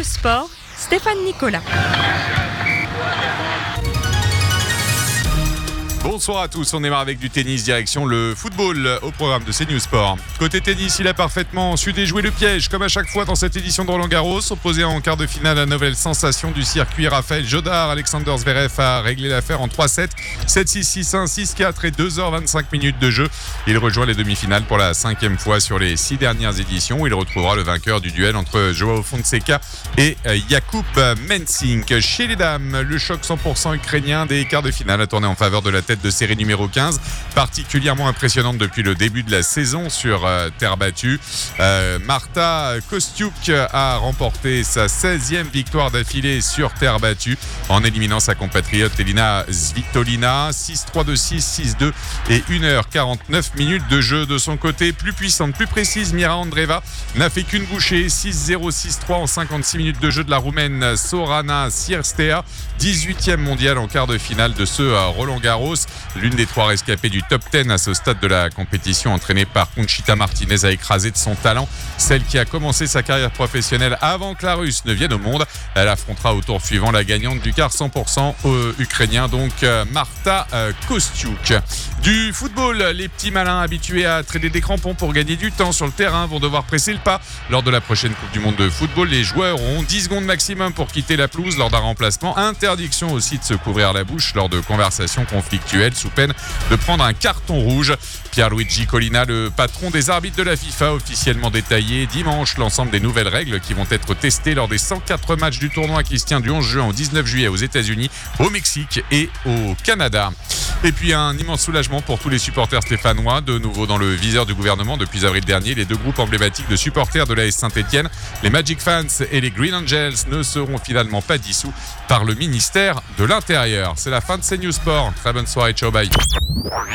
News Sport, Stéphane Nicolas. Bonsoir à tous, on démarre avec du tennis, direction le football au programme de CNews Sport. Côté tennis, il a parfaitement su déjouer le piège, comme à chaque fois dans cette édition de Roland-Garros. Opposé en quart de finale à la nouvelle sensation du circuit, Raphaël Jodar, Alexander Zverev a réglé l'affaire en 3-7, 7-6, 6-1, 6-4 et 2h25 minutes de jeu. Il rejoint les demi-finales pour la 5e fois sur les 6 dernières éditions, où il retrouvera le vainqueur du duel entre Joao Fonseca et Jakub Mensink. Chez les dames, le choc 100% ukrainien des quarts de finale a tourné en faveur de la tête de série numéro 15, particulièrement impressionnante depuis le début de la saison sur terre battue. Marta Kostyuk a remporté sa 16e victoire d'affilée sur terre battue en éliminant sa compatriote Elina Svitolina, 6-3, 2-6, 6-2 et 1h49 minutes de jeu. De son côté, plus puissante, plus précise, Mira Andreeva n'a fait qu'une bouchée, 6-0, 6-3 en 56 minutes de jeu de la Roumaine Sorana Cirstea, 18e mondiale en quart de finale de ce Roland-Garros. L'une des 3 rescapées du top 10 à ce stade de la compétition, entraînée par Conchita Martinez, a écrasé de son talent celle qui a commencé sa carrière professionnelle avant que la Russe ne vienne au monde. Elle affrontera au tour suivant la gagnante du quart 100% ukrainien, donc Marta Kostyuk. Du football, les petits malins habitués à trader des crampons pour gagner du temps sur le terrain vont devoir presser le pas. Lors de la prochaine Coupe du Monde de football, les joueurs auront 10 secondes maximum pour quitter la pelouse lors d'un remplacement. Interdiction aussi de se couvrir la bouche lors de conversations conflictuelles sous peine de prendre un carton rouge. Pierluigi Collina, le patron des arbitres de la FIFA, a officiellement détaillé dimanche l'ensemble des nouvelles règles qui vont être testées lors des 104 matchs du tournoi qui se tient du 11 juin au 19 juillet aux États-Unis, au Mexique et au Canada. Et puis un immense soulagement pour tous les supporters stéphanois, de nouveau dans le viseur du gouvernement depuis avril dernier. Les 2 groupes emblématiques de supporters de l'AS Saint-Etienne, les Magic Fans et les Green Angels, ne seront finalement pas dissous par le ministère de l'Intérieur. C'est la fin de CNews Sport. Très bonne soirée, ciao, bye.